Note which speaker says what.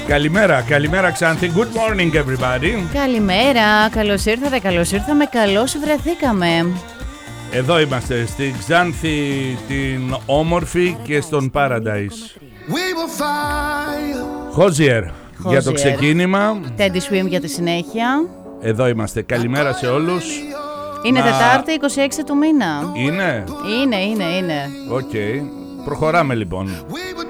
Speaker 1: Καλημέρα Ξάνθη. Good morning everybody.
Speaker 2: Καλημέρα, καλώς ήρθατε, καλώς ήρθαμε, καλώς βρεθήκαμε.
Speaker 1: Εδώ είμαστε στη Ξάνθη την όμορφη και στον Paradise. Χόζιερ για το ξεκίνημα,
Speaker 2: Teddy Swim για τη συνέχεια.
Speaker 1: εδώ είμαστε, καλημέρα σε όλους.
Speaker 2: Είναι Τετάρτη 26 του μήνα.
Speaker 1: Είναι.
Speaker 2: Είναι.
Speaker 1: Οκ. Προχωράμε λοιπόν.